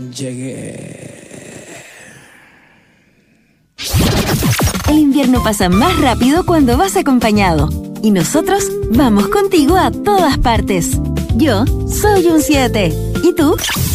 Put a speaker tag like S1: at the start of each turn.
S1: Llegué.
S2: El invierno pasa más rápido cuando vas acompañado. Y nosotros vamos contigo a todas partes. Yo soy un 7. ¿Y tú?